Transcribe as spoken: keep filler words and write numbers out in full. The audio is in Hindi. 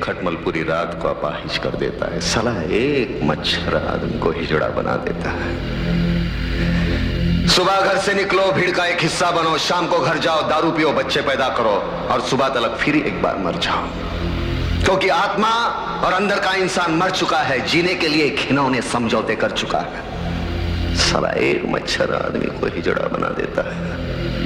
खटमल पूरी रात को अपाहिज कर देता है। साला एक मच्छर आदमी को हिजड़ा बना देता है। सुबह घर से निकलो, भीड़ का एक हिस्सा बनो, शाम को घर जाओ, दारू पियो, बच्चे पैदा करो और सुबह तलक फिर एक बार मर जाओ, क्योंकि आत्मा और अंदर का इंसान मर चुका है, जीने के लिए घिनौने समझौते कर चुका है। साला एक मच्छर आदमी को हिजड़ा बना देता है।